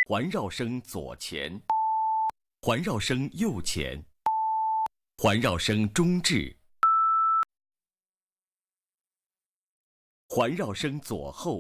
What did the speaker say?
环绕声左前，环绕声右前，环绕声中置，环绕声左后。